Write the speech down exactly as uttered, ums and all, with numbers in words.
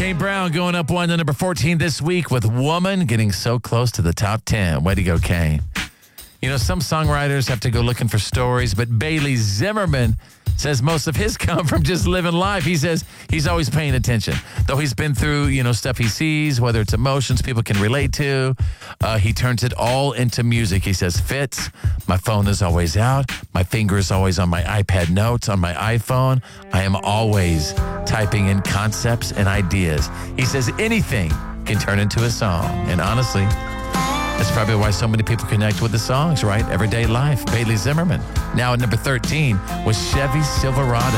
Kane Brown going up one to number fourteen this week with Woman, getting so close to the top ten. Way to go, Kane. You know, some songwriters have to go looking for stories, but Bailey Zimmerman says most of his come from just living life. He says he's always paying attention. Though he's been through, you know, stuff he sees, whether it's emotions people can relate to, uh, he turns it all into music. He says, Fitz, my phone is always out. My finger is always on my iPad notes, on my iPhone. I am always typing in concepts and ideas. He says anything can turn into a song. And honestly, that's probably why so many people connect with the songs, right? Everyday life. Bailey Zimmerman. Now at number thirteen was Chevy Silverado.